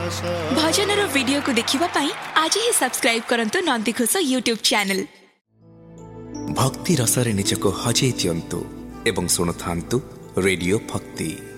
भजनर video को देखिबा पई आज ही सब्सक्राइब करंतु नंदीघोष यूट्यूब चैनल। भक्ति रसरे निजको हजेई दियंतु एवं शुणुथांतु रेडियो भक्ति।